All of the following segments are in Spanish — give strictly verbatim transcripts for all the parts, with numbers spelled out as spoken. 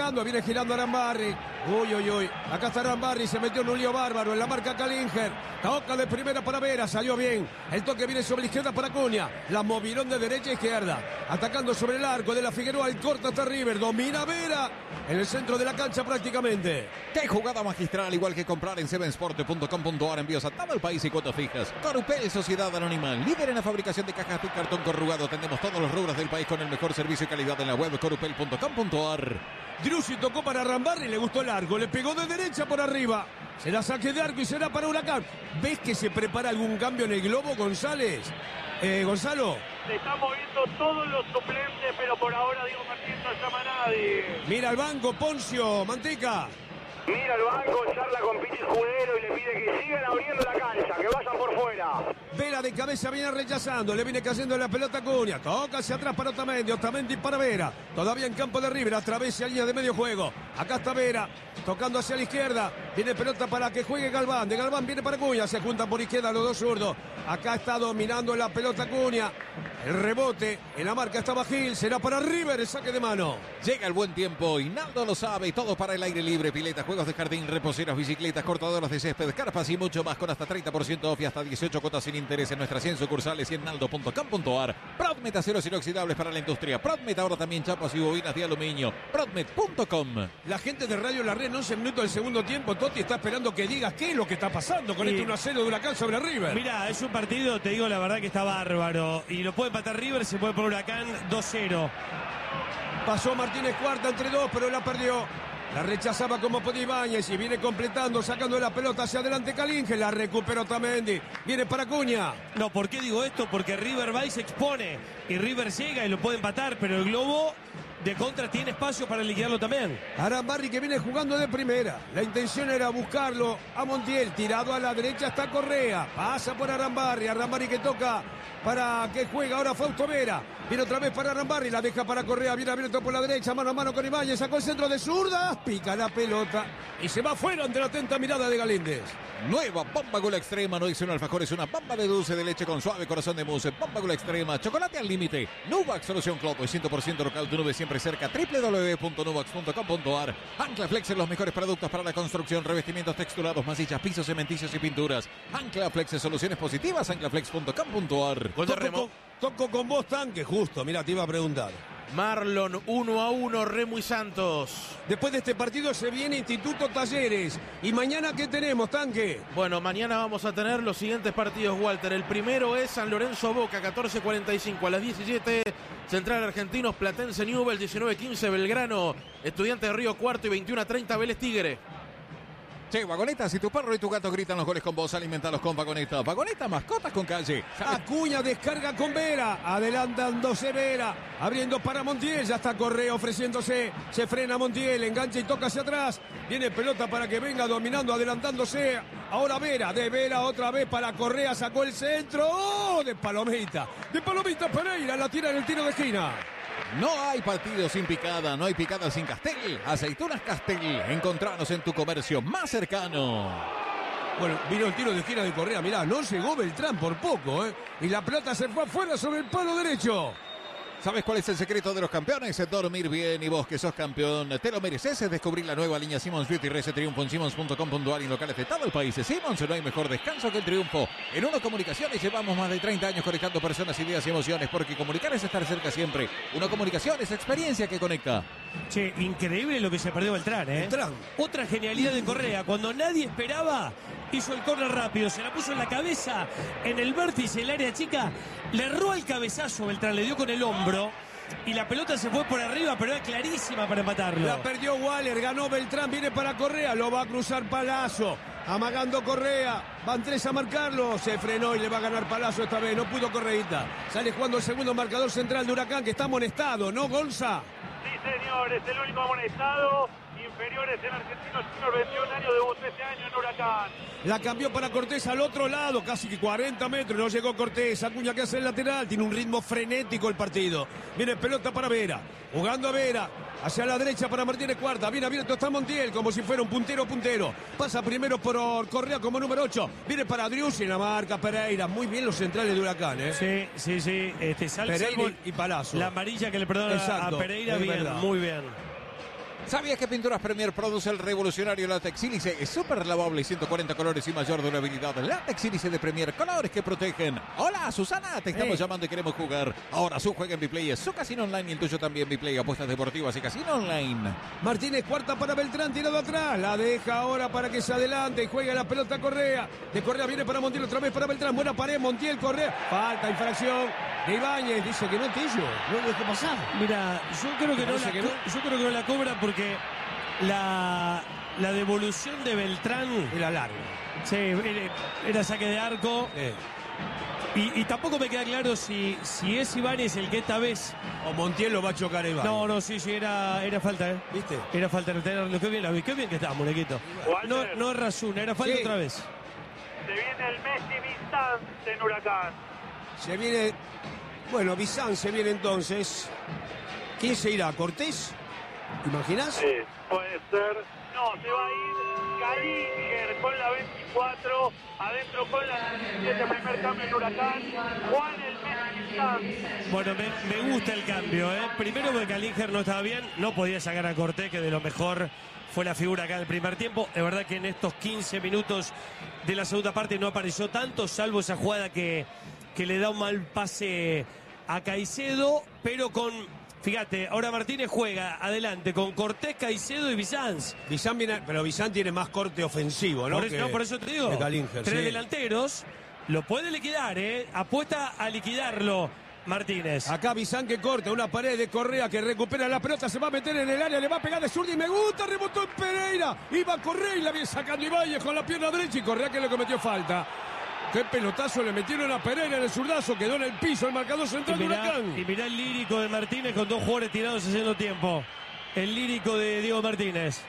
girando, viene girando Arambarri. Uy, uy, uy. Acá está Arambarri, se metió en un lío bárbaro. En la marca Calinger. Toca de primera para Vera, salió bien. El toque viene sobre la izquierda para Acuña. La movilón de derecha a izquierda. Atacando sobre el arco de la Figueroa. El corta hasta River. Domina Vera. En el centro de la cancha prácticamente. Qué jugada magistral, igual que comprar en seven sport punto com punto a r. Envíos a todo el país y cuotas fijas. Corupel, Sociedad Anónima, líder en la fabricación de cajas de cartón corrugado. Atendemos todos los rubros del país con el mejor servicio y calidad en la web corupel punto com punto a r. Driussi tocó para Arambarri, le gustó el arco, le pegó de derecha por arriba. Será saque de arco y será para Huracán. ¿Ves que se prepara algún cambio en el globo, González? Eh, Gonzalo. Se están moviendo todos los suplentes, pero por ahora Diego Martín no llama a nadie. Mira al banco, Poncio, Manteca. Mira al banco, charla con Pichi Escudero y le pide que sigan abriendo la cancha, que vayan por fuera. Vera de cabeza viene rechazando, le viene cayendo la pelota a Acuña. Toca hacia atrás para Otamendi, Otamendi para Vera. Todavía en campo de River, atraviesa línea de medio juego. Acá está Vera, tocando hacia la izquierda. Viene pelota para que juegue Galván. De Galván viene para Acuña, se juntan por izquierda los dos zurdos. Acá está dominando la pelota Acuña. El rebote, en la marca estaba Gil, será para River, el saque de mano. Llega el buen tiempo, Hinaldo lo sabe, todo para el aire libre, pileta, juegos de jardín, reposeras, bicicletas, cortadoras de césped, carpas y mucho más con hasta treinta por ciento off y hasta dieciocho cuotas sin interés en nuestras cien sucursales y en naldo punto com punto a r. Prodmet, aceros inoxidables para la industria. Prodmet, ahora también chapas y bobinas de aluminio. Prodmet punto com. La gente de Radio La Red, en once minutos del segundo tiempo, Totti está esperando que digas qué es lo que está pasando con sí. Este uno a cero de Huracán sobre River. Mirá, es un partido, te digo la verdad que está bárbaro. Y lo puede empatar River, se puede poner Huracán dos cero. Pasó Martínez Cuarta entre dos, pero la perdió. La rechazaba como podía Ibáñez y viene completando, sacando la pelota hacia adelante Calinge. La recuperó Otamendi. Viene para Acuña. No, ¿por qué digo esto? Porque River va y se expone. Y River llega y lo puede empatar, pero el Globo de contra tiene espacio para liquidarlo también. Arambarri que viene jugando de primera. La intención era buscarlo a Montiel. Tirado a la derecha está Correa. Pasa por Arambarri. Arambarri que toca para que juega ahora Fausto Vera. Viene otra vez para Arambarri. La deja para Correa. Viene abierto por la derecha. Mano a mano con Ibáñez. Sacó el centro de zurda. Pica la pelota. Y se va fuera ante la atenta mirada de Galíndez. Nueva Bomba Gula Extrema. No es un alfajor, es una bomba de dulce de leche con suave corazón de mousse. Bomba Gula Extrema. Chocolate al límite. Nuvax Solución Club. cien por ciento local. Tu nube siempre cerca. doble u doble u doble u punto nuvax punto com punto a r. Anclaflex, los mejores productos para la construcción. Revestimientos texturados, masillas, pisos cementicios y pinturas. Anclaflex, soluciones positivas. Anclaflex punto com punto a r. Toco con, toco con vos, Tanque. Justo, mira, te iba a preguntar. Marlon, uno a uno, Remo y Santos. Después de este partido se viene Instituto Talleres. ¿Y mañana qué tenemos, Tanque? Bueno, mañana vamos a tener los siguientes partidos, Walter. El primero es San Lorenzo Boca, catorce cuarenta y cinco. A las diecisiete, Central Argentinos, Platense Newell's, diecinueve quince, Belgrano, Estudiantes de Río Cuarto y veintiuno treinta, Vélez Tigre. Che, Vagoneta, si tu perro y tu gato gritan los goles con vos, alimentalos con Vagoneta. Vagoneta, mascotas con calle. Acuña descarga con Vera, adelantándose Vera, abriendo para Montiel, ya está Correa ofreciéndose, se frena Montiel, engancha y toca hacia atrás, viene pelota para que venga dominando, adelantándose, ahora Vera, de Vera otra vez para Correa, sacó el centro, ¡oh! De Palomita, de Palomita Pereira, la tira en el tiro de esquina. No hay partido sin picada, no hay picada sin Castel. Aceitunas Castel, encontranos en tu comercio más cercano. Bueno, vino el tiro de esquina de Correa, mirá, no llegó Beltrán por poco, ¿eh? Y la pelota se fue afuera sobre el palo derecho. ¿Sabes cuál es el secreto de los campeones? Dormir bien, y vos que sos campeón, te lo mereces. Descubrir la nueva línea Simmons Beauty Rece Triunfo en Simmons punto com punto a r y en locales de todo el país. Simmons, no hay mejor descanso que el triunfo. En Uno Comunicaciones llevamos más de treinta años conectando personas, ideas y emociones, porque comunicar es estar cerca siempre. Uno Comunicaciones, experiencia que conecta. Che, increíble lo que se perdió Beltrán, ¿eh? Beltrán. Otra genialidad de Correa, cuando nadie esperaba, hizo el córner rápido, se la puso en la cabeza, en el vértice, el área chica, le erró el cabezazo Beltrán, le dio con el hombro. Y la pelota se fue por arriba, pero era clarísima para empatarlo. La perdió Waller, ganó Beltrán, viene para Correa, lo va a cruzar Palazzo, amagando Correa, van tres a marcarlo, se frenó y le va a ganar Palazzo esta vez, no pudo Correita. Sale jugando el segundo marcador central de Huracán, que está amonestado, ¿no, Gonza? Sí, señor, es el único amonestado. Inferiores en Argentinos Juniors, veintiún años, debutó este año en Huracán. La cambió para Cortés al otro lado, casi que cuarenta metros, no llegó Cortés. Acuña que hace el lateral, tiene un ritmo frenético el partido. Viene pelota para Vera, jugando a Vera, hacia la derecha para Martínez Cuarta, bien abierto está Montiel, como si fuera un puntero puntero. Pasa primero por Correa como número ocho, viene para Driussi en la marca Pereira. Muy bien los centrales de Huracán, ¿eh? Sí, sí, sí, este, sal, Pereira salvo y Palazzo. La amarilla que le perdona Exacto, a Pereira, bien, verdad. Muy bien. ¿Sabías que Pinturas Premier produce el revolucionario látex sílice? Es súper lavable, ciento cuarenta colores y mayor durabilidad. Látex sílice de Premier, colores que protegen. Hola, Susana, te estamos hey. llamando y queremos jugar. Ahora su juega en Biplay, es su casino online y el tuyo también. Biplay, apuestas deportivas y casino online. Martínez, cuarta para Beltrán, tirado atrás. La deja ahora para que se adelante y juegue la pelota Correa. De Correa viene para Montiel, otra vez para Beltrán. Buena pared, Montiel, Correa. Falta, infracción de Ibáñez. Dice que no, Tillo. No lo dejó pasar. Mira, yo creo que, no la, que no yo creo que no la cobra porque La, la devolución de Beltrán era larga. Sí, era, era saque de arco. Eh. Y, y tampoco me queda claro si, si es Ibáñez el que esta vez. O Montiel lo va a chocar a Ibáñez. No, no, sí, sí, era, era falta, ¿eh? ¿Viste? Era falta. Lo que bien la vi. Qué bien que está, muñequito. No, no es Razuna, era falta sí. otra vez. Se viene el Messi Bizán en Huracán. Se viene. Bueno, Bizán se viene entonces. ¿Quién se irá? ¿Cortés? ¿Te imaginas? Sí, puede ser. No, se va a ir Galinger con la veinticuatro, adentro con la diecisiete, primer cambio en Huracán. Juan el Messi. Bueno, me, me gusta el cambio, ¿eh? Primero porque Galinger no estaba bien, no podía sacar a Cortés, que de lo mejor fue la figura acá en el primer tiempo. Es verdad que en estos quince minutos de la segunda parte no apareció tanto, salvo esa jugada que, que le da un mal pase a Caicedo, pero con... Fíjate, ahora Martínez juega adelante con Cortés, Caicedo y Bizán. Bizán viene, pero Bizán tiene más corte ofensivo, ¿no? Por eso, que, no, por eso te digo. Galinger, tres sí. delanteros, lo puede liquidar, ¿eh? Apuesta a liquidarlo Martínez. Acá Bizán que corta una pared de Correa que recupera la pelota, se va a meter en el área, le va a pegar de zurda y me gusta, rebotó en Pereira. Iba Correa y la viene sacando Ibáñez con la pierna derecha y Correa que le cometió falta. Qué pelotazo le metieron a Pereira en el zurdazo, quedó en el piso el marcador central de Huracán. Y mirá el lírico de Martínez con dos jugadores tirados haciendo tiempo. El lírico de Diego Martínez.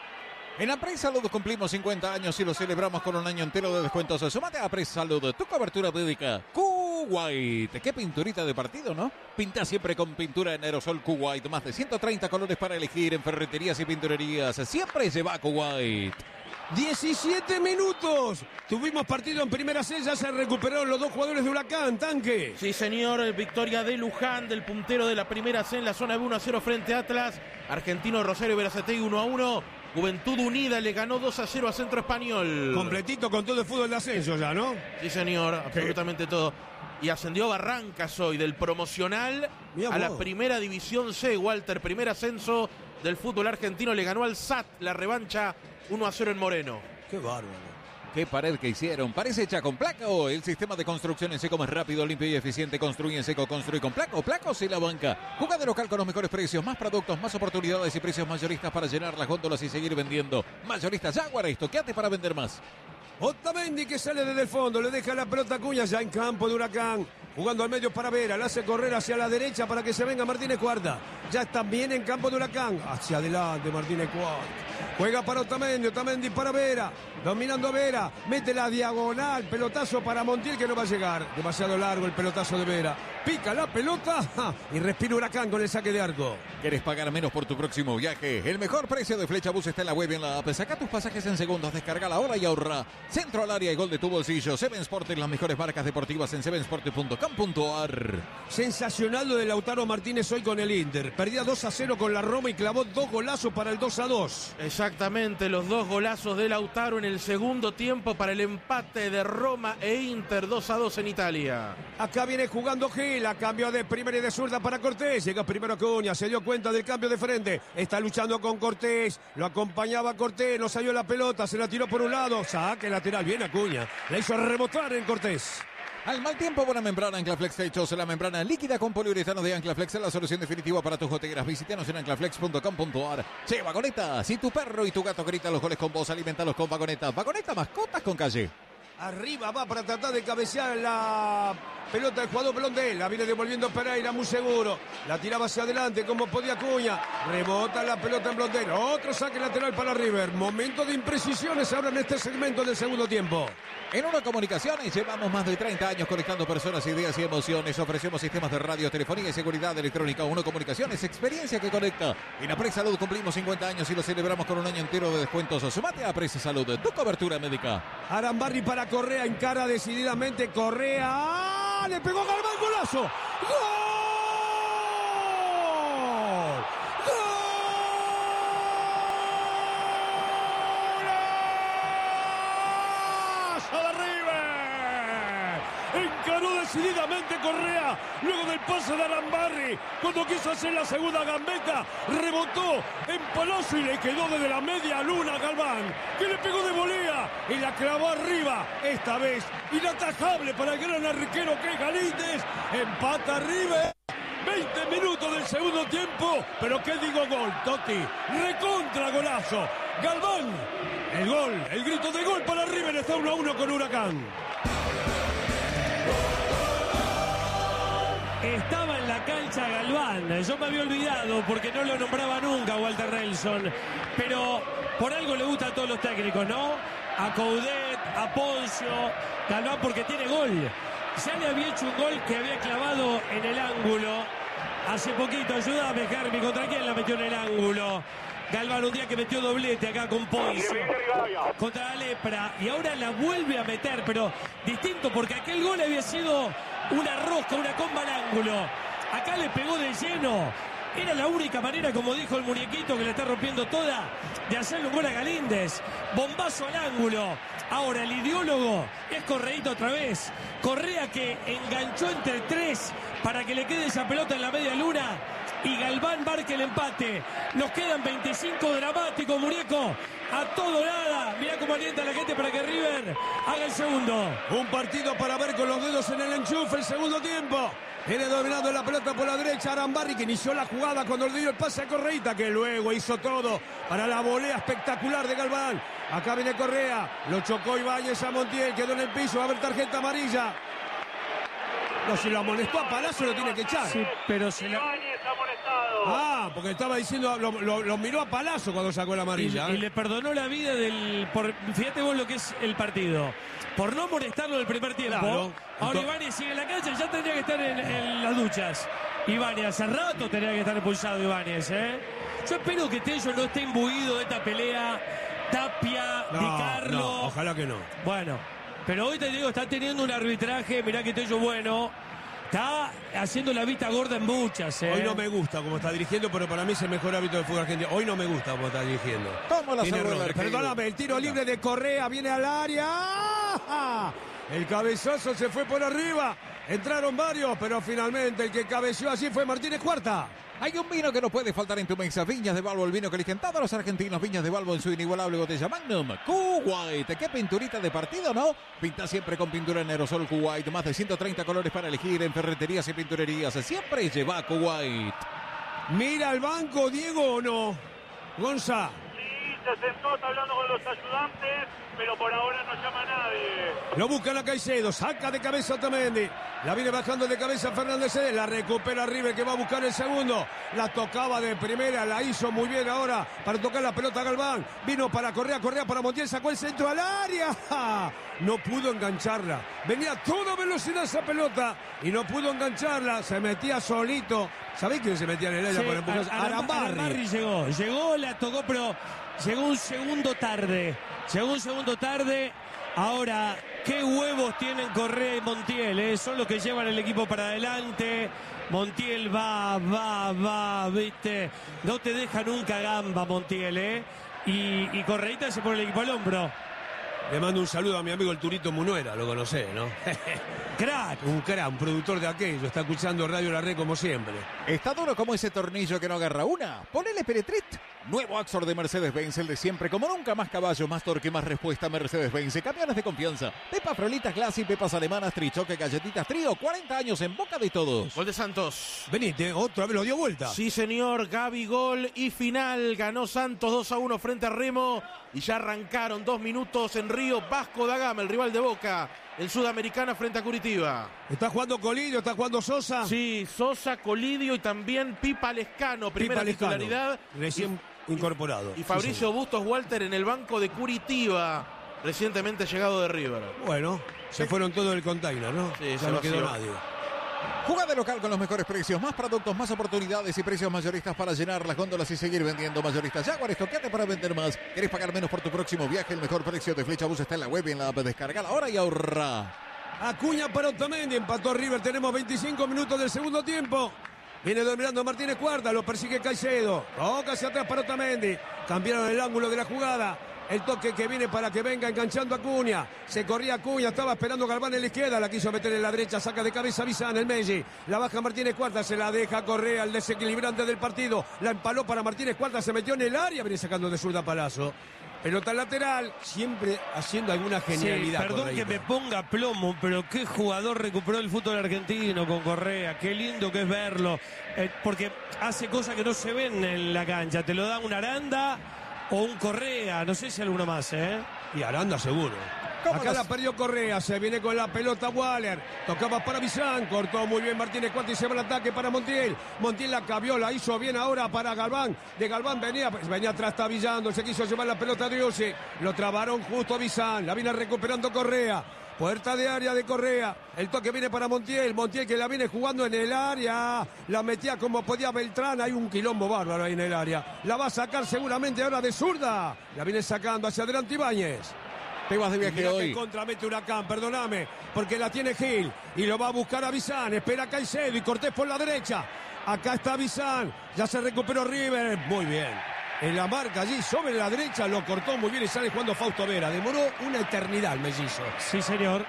En Apres Salud cumplimos cincuenta años y lo celebramos con un año entero de descuentos. Sumate a Apres Salud, tu cobertura médica Q-White. Qué pinturita de partido, ¿no? Pinta siempre con pintura en aerosol Q-White. Más de ciento treinta colores para elegir en ferreterías y pinturerías. Siempre lleva Q-White. diecisiete minutos. Tuvimos partido en primera C, ya se recuperaron los dos jugadores de Huracán, Tanque. Sí, señor, victoria de Luján, del puntero de la primera C en la zona B, uno a cero frente a Atlas. Argentino Rosario Berazategui uno a uno. Juventud Unida le ganó dos a cero a Centro Español. Completito con todo el fútbol de ascenso ya, ¿no? Sí, señor, absolutamente todo. Y ascendió Barrancas hoy del promocional a la primera división C, Walter, primer ascenso del fútbol argentino, le ganó al S A T la revancha uno a cero en Moreno. Qué bárbaro. Qué pared que hicieron. Parece hecha con Placo. El sistema de construcción en seco más rápido, limpio y eficiente. Construye en seco, construye con Placo. Placo se la banca. Juega de local con los mejores precios, más productos, más oportunidades y precios mayoristas para llenar las góndolas y seguir vendiendo. Mayoristas Jaguar, estoqueate para vender más. Otamendi que sale desde el fondo, le deja la pelota a Acuña ya en campo de Huracán. Jugando al medio para Vera, la hace correr hacia la derecha para que se venga Martínez Cuarta. Ya está bien en campo de Huracán. Hacia adelante Martínez Cuarta. Juega para Otamendi, Otamendi para Vera. Dominando a Vera, mete la diagonal, pelotazo para Montiel que no va a llegar. Demasiado largo el pelotazo de Vera. Pica la pelota ¡ja! Y respira Huracán con el saque de arco. ¿Quieres pagar menos por tu próximo viaje? El mejor precio de Flecha Bus está en la web y en la app. Saca tus pasajes en segundos, descarga la hora y ahorra. Centro al área y gol de tu bolsillo. Seven Sport, las mejores marcas deportivas en seven sport punto com punto a r. Sensacional lo de Lautaro Martínez hoy con el Inter. Perdía dos a cero con la Roma y clavó dos golazos para el dos a dos. Exactamente, los dos golazos de Lautaro en el segundo tiempo para el empate de Roma e Inter dos a dos en Italia. Acá viene jugando Gil, a cambio de primera y de zurda para Cortés. Llega primero Acuña, se dio cuenta del cambio de frente. Está luchando con Cortés, lo acompañaba Cortés, no salió la pelota, se la tiró por un lado. Saque lateral, bien Acuña. La hizo rebotar en Cortés. Al mal tiempo, buena membrana Anclaflex Techos, la membrana líquida con poliuretano de Anclaflex es la solución definitiva para tus goteras. Visítanos en anclaflex punto com punto a r. Che, Vagoneta, si tu perro y tu gato gritan los goles con vos, alimentalos con Vagoneta. Vagoneta, mascotas con calle. Arriba va para tratar de cabecear la pelota del jugador Blondel. La viene devolviendo Pereira, muy seguro. La tiraba hacia adelante como podía Acuña. Rebota la pelota en Blondel. Otro saque lateral para River. Momento de imprecisiones ahora en este segmento del segundo tiempo. En Uno Comunicaciones llevamos más de treinta años conectando personas, ideas y emociones. Ofrecemos sistemas de radio, telefonía y seguridad electrónica. Uno Comunicaciones, experiencia que conecta. En Apres Salud cumplimos cincuenta años y lo celebramos con un año entero de descuentos. Sumate a Apres Salud, tu cobertura médica. Arambarri para Correa, encara decididamente Correa. ¡Ah! Le pegó Galván, golazo. ¡Gol! ¡Gol! ganó decididamente Correa. Luego del pase de Arambarri, cuando quiso hacer la segunda gambeta, rebotó en Palazzo y le quedó desde la media luna a Galván, que le pegó de volea y la clavó arriba. Esta vez inatajable para el gran arquero que es Galíndez. Empata River. veinte minutos del segundo tiempo, pero ¿qué digo gol, Totti? Recontra golazo. Galván, el gol, el grito de gol para River, está uno a uno con Huracán. Estaba en la cancha Galván, yo me había olvidado porque no lo nombraba nunca Walter Nelson, pero por algo le gusta a todos los técnicos, ¿no? A Coudet, a Poncio, Galván porque tiene gol. Ya le había hecho un gol que había clavado en el ángulo hace poquito. Ayúdame, Germi, ¿contra quién la metió en el ángulo? Galván, un día que metió doblete acá con Poncio contra la Lepra, y ahora la vuelve a meter, pero distinto porque aquel gol había sido una rosca, una comba al ángulo. Acá le pegó de lleno. Era la única manera, como dijo el muñequito que le está rompiendo toda, de hacerle un gol a Galíndez. Bombazo al ángulo. Ahora el ideólogo es Correíta otra vez. Correa que enganchó entre tres para que le quede esa pelota en la media luna. Y Galván marca el empate. Nos quedan veinticinco dramáticos, muñeco. A todo nada. Mirá cómo alienta la gente para que River haga el segundo. Un partido para ver con los dedos en el enchufe el segundo tiempo. Viene dominando la pelota por la derecha Arambarri, que inició la jugada cuando le dio el pase a Correíta, que luego hizo todo para la volea espectacular de Galván. Acá viene Correa, lo chocó Ibáñez a Montiel, quedó en el piso, va a haber tarjeta amarilla. No, si lo amonestó a Palazzo lo tiene que echar. Sí, pero se la... Ah, porque estaba diciendo, lo, lo, lo miró a Palazzo cuando sacó la amarilla. Y, ¿eh? y le perdonó la vida del... Por, fíjate vos lo que es el partido. Por no molestarlo del primer tiempo. Claro. Ahora Ibáñez sigue en la cancha y ya tendría que estar en, en las duchas. Ibáñez, hace rato tendría que estar expulsado Ibáñez, ¿eh? Yo espero que Tello no esté imbuido de esta pelea. Tapia, No, Di Carlo. no, ojalá que no. Bueno, pero hoy te digo, está teniendo un arbitraje, mirá que Tello bueno. Está haciendo la vista gorda en muchas, ¿eh? Hoy no me gusta como está dirigiendo, pero para mí es el mejor árbitro del fútbol argentino. Hoy no me gusta como está dirigiendo. Toma la Tiene salva errores. del arquero. Perdóname, el tiro libre de Correa viene al área. ¡Ah! El cabezazo se fue por arriba. Entraron varios, pero finalmente el que cabeció así fue Martínez Cuarta. Hay un vino que no puede faltar en tu mesa. Viñas de Balbo, el vino que eligen todos los argentinos. Viñas de Balbo en su inigualable botella Magnum. Kuwait. ¿Qué pinturita de partido, no? Pinta siempre con pintura en aerosol Kuwait. Más de ciento treinta colores para elegir en ferreterías y pinturerías. Siempre lleva Kuwait. Mira al banco, Diego, ¿o no? Gonza. Sí, se sentó, está hablando con los ayudantes, pero por ahora no llama a nadie. Lo buscan a Caicedo, saca de cabeza Otamendi. La viene bajando de cabeza Fernández Cedés, la recupera River que va a buscar el segundo. La tocaba de primera, la hizo muy bien ahora para tocar la pelota a Galván. Vino para Correa, Correa para Montiel, sacó el centro al área. No pudo engancharla. Venía a toda velocidad esa pelota y no pudo engancharla. Se metía solito. ¿Sabéis quién se metía en el área Sí, para empujar? Arambarri. Arambarri llegó, llegó, la tocó, pero llegó un segundo tarde. Llegó un segundo tarde. Ahora, qué huevos tienen Correa y Montiel, ¿eh? Son los que llevan el equipo para adelante. Montiel va, va, va, viste. No te deja nunca gamba, Montiel, ¿eh? Y, y Correita se pone el equipo al hombro. Le mando un saludo a mi amigo el Turito Munuera, lo conocés, ¿no? Crack. Un crack, un productor de aquello. Está escuchando Radio La Red como siempre. Está duro como ese tornillo que no agarra una. Ponele Peretrit. Nuevo Axor de Mercedes-Benz, el de siempre. Como nunca, más caballo, más torque, más respuesta. Mercedes-Benz. Camiones de confianza. Pepa Frolitas Classy, pepas alemanas, trichoque, galletitas, trío. cuarenta años en boca de todos. Gol de Santos. Venite, otra vez lo dio vuelta. Sí, señor. Gaby, gol y final. Ganó Santos dos a uno frente a Remo. Y ya arrancaron dos minutos en Río. Vasco da Gama, el rival de Boca. El Sudamericana frente a Curitiba. Está jugando Colidio, está jugando Sosa. Sí, Sosa, Colidio y también Pipa Lescano. Primera Pipa Lescano, titularidad. recién incorporado. Y Fabricio Sí, Bustos Walter en el banco de Curitiba. Recientemente llegado de River. bueno, se fueron todos del container, ¿no? Sí, ya se no quedó vació. nadie. Jugá de local con los mejores precios, más productos, más oportunidades y precios mayoristas para llenar las góndolas y seguir vendiendo mayoristas. Jaguar, estoqueate para vender más. ¿Querés pagar menos por tu próximo viaje? El mejor precio de Flecha Bus está en la web y en la app. Descargala ahora y ahorra. Acuña para Otamendi, empató River, tenemos veinticinco minutos del segundo tiempo. Viene dominando Martínez Cuarta, lo persigue Caicedo. Toca hacia atrás para Otamendi. Cambiaron el ángulo de la jugada. El toque que viene para que venga enganchando a Acuña. Se corría Acuña, estaba esperando Galván en la izquierda. La quiso meter en la derecha, saca de cabeza Bizán, el Messi. La baja Martínez Cuarta, se la deja Correa, el desequilibrante del partido. La empaló para Martínez Cuarta, se metió en el área, viene sacando de zurda Palazzo. Pelota lateral, siempre haciendo alguna genialidad. Sí, perdón Correita. que me ponga plomo, pero qué jugador recuperó el fútbol argentino con Correa. Qué lindo que es verlo. Eh, porque hace cosas que no se ven en la cancha. Te lo da un Aranda o un Correa. No sé si alguno más, ¿eh? Y Aranda seguro. Acá la perdió Correa, se viene con la pelota Waller, tocaba para Bizán, cortó muy bien Martínez Cuarta y se va el ataque para Montiel. Montiel la cabió, la hizo bien ahora para Galván. De Galván venía, venía atrás tabillando, se quiso llevar la pelota de Diose. Lo trabaron justo a Bizán, la viene recuperando Correa. Puerta de área de Correa, el toque viene para Montiel, Montiel que la viene jugando en el área, la metía como podía Beltrán, hay un quilombo bárbaro ahí en el área. La va a sacar seguramente ahora de zurda, la viene sacando hacia adelante Ibáñez. Te vas de viaje Mira hoy. que contramete Huracán, perdóname, porque la tiene Gil y lo va a buscar a Bizán. Espera Caicedo y Cortés por la derecha. Acá está Bizán, ya se recuperó River. Muy bien. En la marca allí sobre la derecha lo cortó muy bien y sale jugando Fausto Vera. Demoró una eternidad el mellizo. Sí, señor.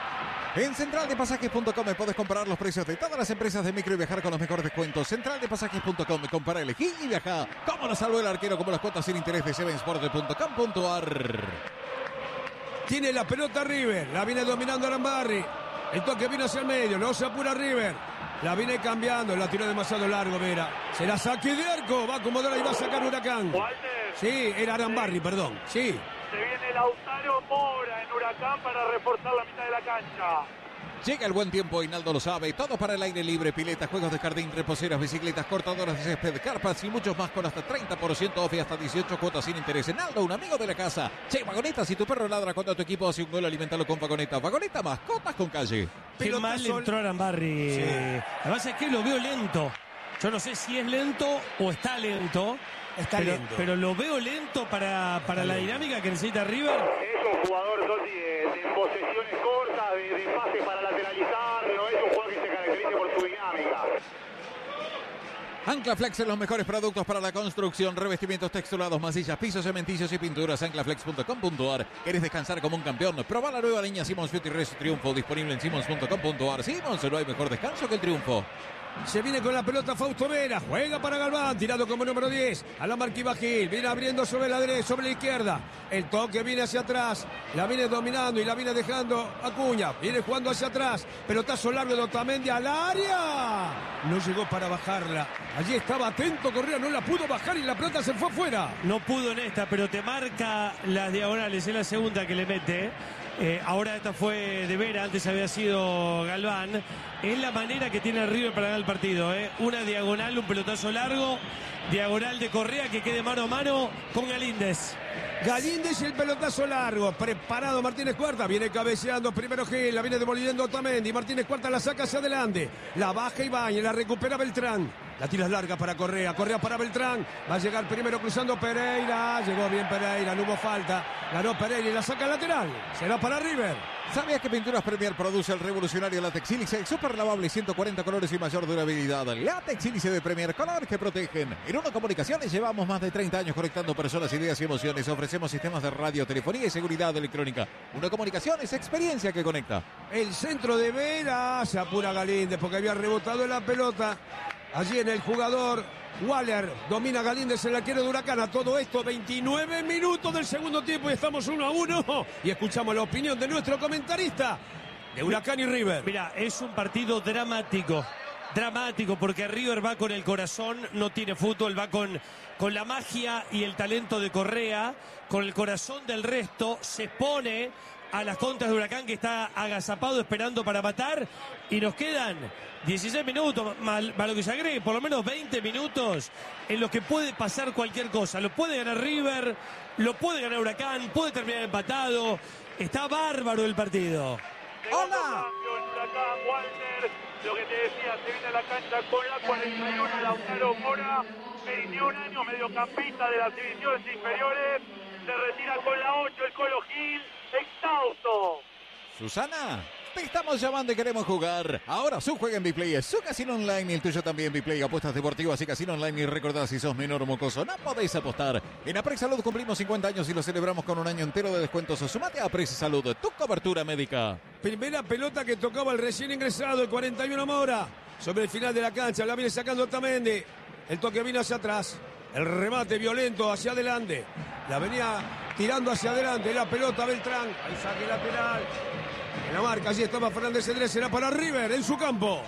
En central de pasajes punto com puedes comparar los precios de todas las empresas de micro y viajar con los mejores descuentos. central de pasajes punto com, compara, elegí y viaja. Como nos salvó el arquero, como las cuotas sin interés de seven sport punto com punto a r. Tiene la pelota River, la viene dominando Arambarri. El toque viene hacia el medio, no se apura River. La viene cambiando, la tiró demasiado largo Vera. Se la saque de arco, va a acomodar y va a sacar Huracán. Walter. Sí, era Arambarri, perdón, sí. Se viene Lautaro Mora en Huracán para reforzar la mitad de la cancha. Llega el buen tiempo, Hinaldo lo sabe. Todo para el aire libre, piletas, juegos de jardín, reposeras, bicicletas, cortadoras de césped, carpas y muchos más con hasta treinta por ciento off y hasta dieciocho cuotas sin interés. Hinaldo, un amigo de la casa. Che, Vagoneta, si tu perro ladra cuando tu equipo hace un gol, alimentalo con Vagoneta. Vagoneta, mascotas con calle. Qué Pelota mal sol- entró Arambarri. Sí. Además es que lo veo lento. Yo no sé si es lento o está lento. Está pero, lento. pero lo veo lento para, para la dinámica que necesita River. Es un jugador, Sotti, de, de posesiones cortas, de, de pases para lateralizar. No es un jugador que se caracterice por su dinámica. Anclaflex en los mejores productos para la construcción, revestimientos texturados, masillas, pisos, cementicios y pinturas. anclaflex punto com punto a r. ¿Querés descansar como un campeón? Proba la nueva línea Simmons Beauty Rest Triunfo, disponible en simmons punto com punto a r. Simmons, no hay mejor descanso que el triunfo. Se viene con la pelota Fausto Vera, juega para Galván, tirado como número diez, a la marca Iba Gil, viene abriendo sobre la derecha, sobre la izquierda, el toque viene hacia atrás, la viene dominando y la viene dejando Acuña, viene jugando hacia atrás, pelotazo largo de Otamendi al área, no llegó para bajarla, allí estaba atento Correa, no la pudo bajar y la pelota se fue afuera. No pudo en esta, pero te marca las diagonales. Es la segunda que le mete. Eh, ahora esta fue de Vera, antes había sido Galván. Es la manera que tiene el River para ganar el partido. ¿eh? Una diagonal, un pelotazo largo. Diagonal de Correa que quede mano a mano con Galíndez. Galíndez y el pelotazo largo, preparado Martínez Cuarta, viene cabeceando primero Gil, la viene devolviendo Otamendi, Martínez Cuarta la saca hacia adelante, la baja Ibáñez, la recupera Beltrán, la tira larga para Correa, Correa para Beltrán, va a llegar primero cruzando Pereira, llegó bien Pereira, no hubo falta, ganó Pereira y la saca lateral, será para River. ¿Sabías que Pinturas Premier produce el revolucionario Látex Sílice? Super lavable, ciento cuarenta colores y mayor durabilidad. Látex Sílice de Premier, colores que protegen. En Uno Comunicaciones llevamos más de treinta años conectando personas, ideas y emociones. Ofrecemos sistemas de radio, telefonía y seguridad electrónica. Uno Comunicaciones, experiencia que conecta. El centro de Vera, se apura Galíndez porque había rebotado la pelota. Allí en el jugador Waller, domina Galíndez, se la quiere de Huracán. A todo esto, veintinueve minutos del segundo tiempo y estamos uno a uno. Y escuchamos la opinión de nuestro comentarista de Huracán y River. Mira, es un partido dramático. Dramático porque River va con el corazón, no tiene fútbol, va con, con la magia y el talento de Correa, con el corazón del resto, se pone a las contras de Huracán que está agazapado esperando para matar y nos quedan dieciséis minutos, mal, malo que se agregue, por lo menos veinte minutos en los que puede pasar cualquier cosa. Lo puede ganar River, lo puede ganar Huracán, puede terminar empatado. Está bárbaro el partido. ¡Hola! Huracán, Walter, lo que te decía, se viene a la cancha con la cuarenta y uno, Lautaro Mora, veintiún años, mediocampista de las divisiones inferiores, se retira con la ocho, el Colo Gil, exhausto. Susana, Te estamos llamando y queremos jugar. Ahora su juega en Biplay es su casino online y el tuyo también. Biplay, apuestas deportivas y casino online. Y recordad, si sos menor o mocoso, no podéis apostar. En Aprex Salud cumplimos cincuenta años y lo celebramos con un año entero de descuentos. Sumate a Aprex Salud, tu cobertura médica. Primera pelota que tocaba el recién ingresado, el cuarenta y uno Mora. Sobre el final de la cancha, la viene sacando Otamendi. El toque vino hacia atrás. El remate violento hacia adelante. La venía tirando hacia adelante. La pelota Beltrán. Ahí saque lateral. En la marca, allí estaba Fernández Cedrés. Será para River en su campo.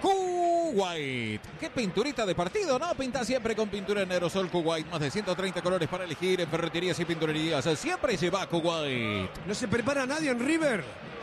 Kuwait. Qué pinturita de partido, ¿no? Pinta siempre con pintura en aerosol Kuwait. Más de ciento treinta colores para elegir en ferreterías y pinturerías. Siempre se va Kuwait. No se prepara nadie en River.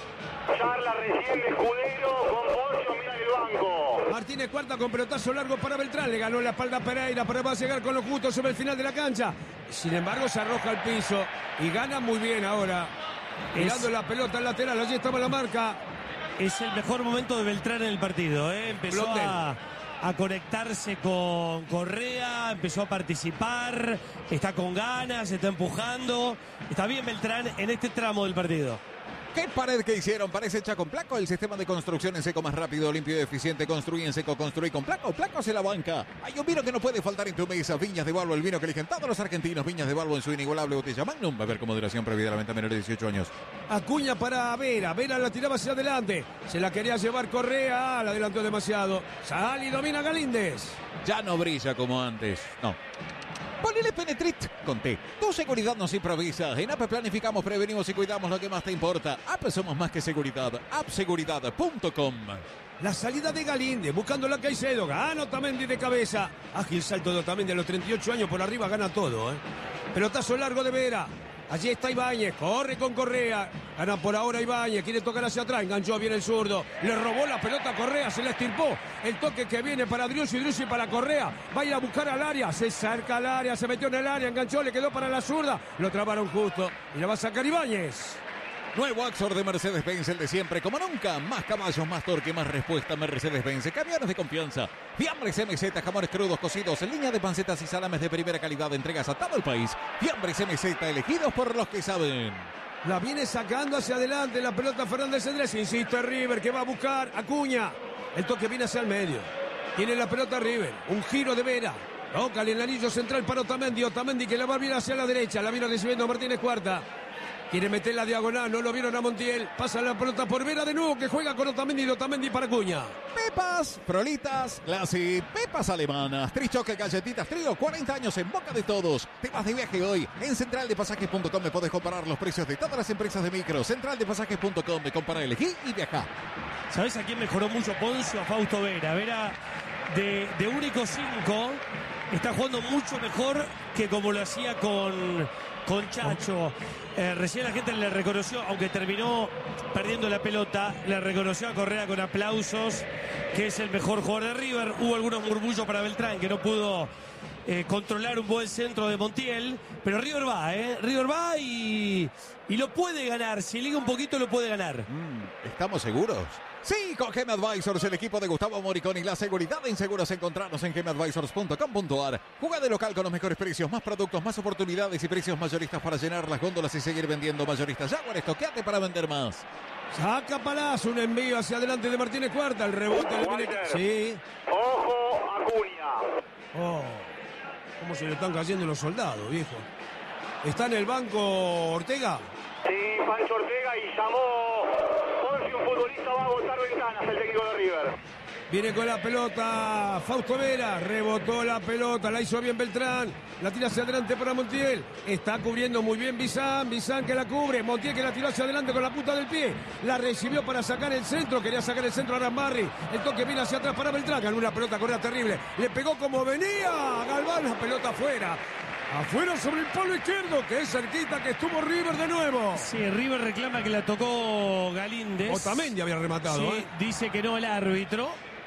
Charla recién de Escudero con Poncio, mira el banco. Martínez Cuarta con pelotazo largo para Beltrán. Le ganó la espalda a Pereira, pero va a llegar con lo justo sobre el final de la cancha. Sin embargo, se arroja al piso y gana muy bien ahora. Mirando la pelota al lateral, allí estaba la marca. Es el mejor momento de Beltrán en el partido, ¿eh? Empezó a, a conectarse con Correa, empezó a participar, está con ganas, está empujando. Está bien Beltrán en este tramo del partido. ¿Qué pared que hicieron? Parece hecha con Placo, el sistema de construcción en seco más rápido, limpio y eficiente. Construye en seco, construye con Placo. Placo se la banca. Hay un vino que no puede faltar en tu mesa. Viñas de Balbo, el vino que eligen todos los argentinos. Viñas de Balbo en su inigualable botella Magnum. Va a ver con moderación previa a la venta menor de dieciocho años. Acuña para Vera. Vera la tiraba hacia adelante. Se la quería llevar Correa. La adelantó demasiado. Sal y domina Galíndez. Ya no brilla como antes. No. Ponele Penetrit con T. Tu seguridad nos improvisa. En A P planificamos, prevenimos y cuidamos lo que más te importa. A P somos más que seguridad. app seguridad punto com. La salida de Galíndez, buscando la Caicedo. Gana Otamendi de cabeza. Ágil salto de Otamendi a los treinta y ocho años por arriba. Gana todo, ¿eh? Pelotazo largo de Vera. Allí está Ibáñez, corre con Correa. Gana por ahora Ibáñez, quiere tocar hacia atrás. Enganchó bien el zurdo. Le robó la pelota a Correa, se la estirpó. El toque que viene para Driussi, Driussi para Correa. Va a ir a buscar al área, se acerca al área, se metió en el área, enganchó, le quedó para la zurda. Lo trabaron justo y la va a sacar Ibáñez. Nuevo Axor de Mercedes-Benz, el de siempre, como nunca. Más caballos, más torque, más respuesta. Mercedes-Benz, camiones de confianza. Fiambres M Z, jamones crudos, cocidos, en línea de pancetas y salames de primera calidad. Entregas a todo el país. Fiambres M Z, elegidos por los que saben. La viene sacando hacia adelante la pelota Fernández Cedrés. Insiste River, que va a buscar Acuña. El toque viene hacia el medio. Tiene la pelota River. Un giro de Vera. Toca el anillo central para Otamendi. Otamendi que la va a bien hacia la derecha. La viene recibiendo Martínez Cuarta. Quiere meter la diagonal, no lo vieron a Montiel. Pasa la pelota por Vera de nuevo, que juega con Otamendi y Otamendi para Acuña. Pepas, Frolitas, Classy, Pepas alemanas, Trichoque, galletitas, trío, cuarenta años en boca de todos. Te vas de viaje hoy. En central de pasajes punto com me podés comparar los precios de todas las empresas de micro. central de pasajes punto com, me compara, elegí y viajá. ¿Sabés a quién mejoró mucho Poncio? A Fausto Vera. Vera de, de único cinco está jugando mucho mejor que como lo hacía con, con Chacho. Eh, recién la gente le reconoció, aunque terminó perdiendo la pelota, le reconoció a Correa con aplausos que es el mejor jugador de River. Hubo algunos murmullos para Beltrán, que no pudo eh, controlar un buen centro de Montiel, pero River va, ¿eh? River va y, y lo puede ganar. Si liga un poquito, lo puede ganar. Mm, ¿estamos seguros? Sí, con Gem Advisors, el equipo de Gustavo Moriconi. La seguridad en seguros, encontrarnos en gem advisors punto com punto a r. Juega de local con los mejores precios, más productos, más oportunidades y precios mayoristas para llenar las góndolas y seguir vendiendo mayoristas. Jaguar, estoqueate para vender más. Saca Palazzo, un envío hacia adelante de Martínez Cuarta. El rebote le viene... Sí. Ojo, Acuña. Oh, cómo se le están cayendo los soldados, viejo. ¿Está en el banco Ortega? Sí, Pancho Ortega y llamó Poncio, un futbolista va a botar ventanas el técnico de River. Viene con la pelota Fausto Vera, rebotó la pelota, la hizo bien Beltrán, la tira hacia adelante para Montiel, está cubriendo muy bien Bizán, Bizán que la cubre, Montiel que la tiró hacia adelante con la punta del pie, la recibió para sacar el centro, quería sacar el centro a Rambarri, el toque viene hacia atrás para Beltrán, ganó una pelota correa terrible, le pegó como venía, Galván, la pelota afuera. Afuera sobre el palo izquierdo, que es cerquita, que estuvo River de nuevo. Sí, River reclama que la tocó Galíndez. Otamendi había rematado. Sí, ¿eh? dice que no el árbitro.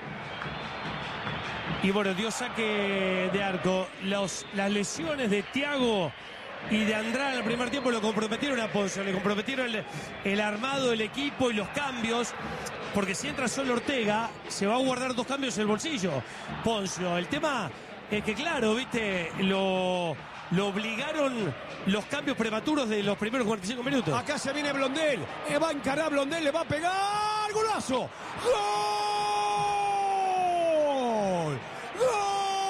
Y bueno, dio saque de arco. Los, las lesiones de Thiago y de Andrade en el primer tiempo lo comprometieron a Poncio. Le comprometieron el, el armado del equipo y los cambios. Porque si entra solo Ortega, se va a guardar dos cambios en el bolsillo. Poncio, el tema... Es que claro, viste, lo, lo obligaron los cambios prematuros de los primeros cuarenta y cinco minutos. Acá se viene Blondel. Eh, va a encarar Blondel, le va a pegar. ¡Golazo! ¡Gol! ¡Gol!